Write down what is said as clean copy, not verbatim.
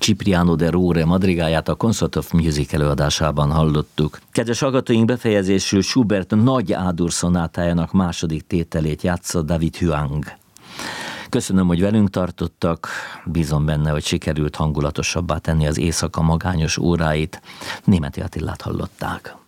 Cipriano de Rore madrigáját a Concert of Music előadásában hallottuk. Kedves hallgatóink, befejezésül Schubert nagy A-dur szonátájának második tételét játsza David Huang. Köszönöm, hogy velünk tartottak, bízom benne, hogy sikerült hangulatosabbá tenni az éjszaka magányos óráit. Németi Attilát hallották.